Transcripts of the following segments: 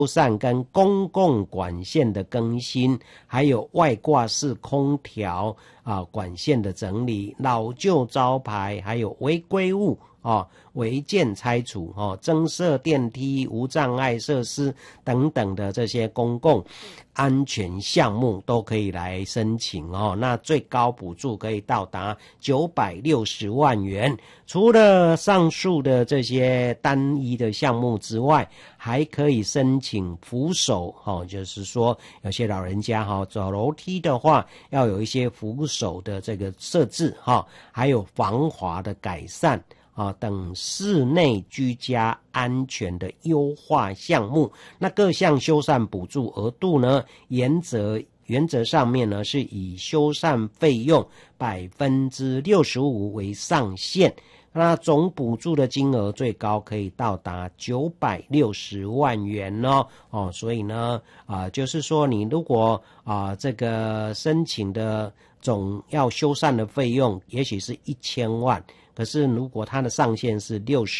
缮跟公共管线的更新，还有外挂式空调管线的整理，老旧招牌，还有违规物违建拆除增设电梯、无障碍设施等等的这些公共安全项目都可以来申请那最高补助可以到达960万元。除了上述的这些单一的项目之外，还可以申请扶手就是说有些老人家走楼梯的话，要有一些扶手的这个设置还有防滑的改善等室内居家安全的优化项目。那各项修缮补助额度呢，原则上面呢是以修缮费用65%为上限。那总补助的金额最高可以到达960万元所以呢就是说你如果这个申请的总要修缮的费用也许是1000万，可是如果它的上限是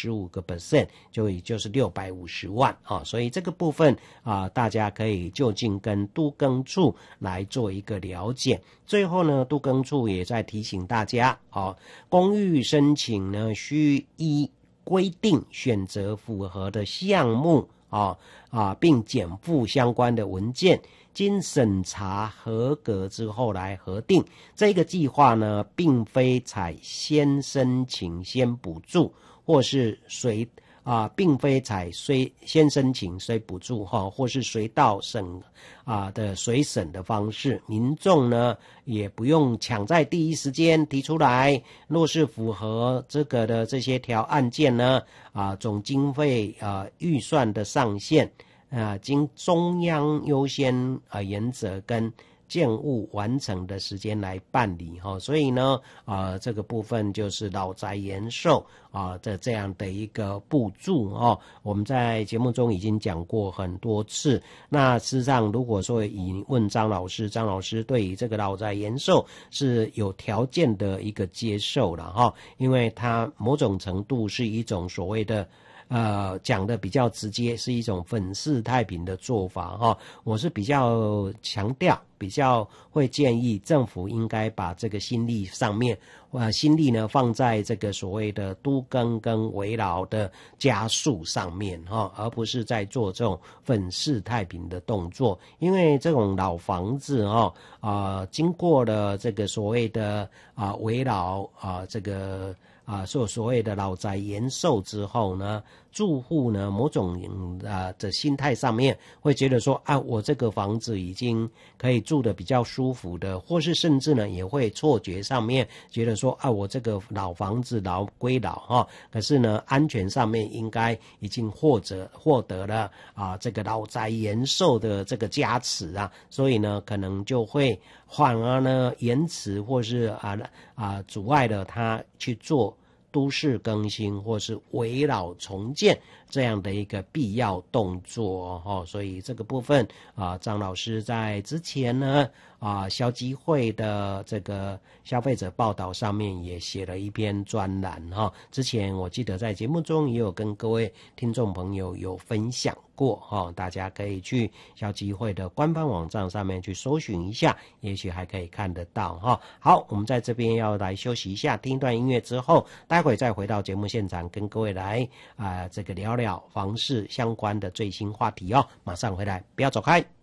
65%，也就是650万所以这个部分大家可以就近跟都更处来做一个了解。最后呢，都更处也在提醒大家公寓申请呢需依规定选择符合的项目并检附相关的文件，经审查合格之后来核定。这个计划呢，并非采先申请先补助，或是并非采先申请虽补助或是随到审的随审的方式。民众呢也不用抢在第一时间提出来，若是符合这个的这些条案件呢总经费预算的上限经中央优先原则跟建物完成的时间来办理所以呢这个部分就是老宅延寿的这样的一个补助我们在节目中已经讲过很多次。那事实上如果说以问张老师对于这个老宅延寿是有条件的一个接受了因为它某种程度是一种所谓的讲的比较直接，是一种粉饰太平的做法我是比较强调，比较会建议政府应该把这个心力上面心力呢放在这个所谓的都更跟危老的加速上面而不是在做这种粉饰太平的动作。因为这种老房子经过了这个所谓的危老这个所谓的老宅延寿之后呢，住户呢某种的心态上面会觉得说我这个房子已经可以住得比较舒服的，或是甚至呢也会错觉上面觉得说我这个老房子老归老可是呢安全上面应该已经获得了这个老宅延寿的这个加持所以呢可能就会反而呢延迟或是阻碍了他去做都市更新或是危老重建这样的一个必要动作所以这个部分张老师在之前呢消基会的这个消费者报道上面也写了一篇专栏之前我记得在节目中也有跟各位听众朋友有分享过大家可以去消基会的官方网站上面去搜寻一下，也许还可以看得到好，我们在这边要来休息一下，听一段音乐之后，待会再回到节目现场跟各位来这个聊聊房市相关的最新话题马上回来，不要走开。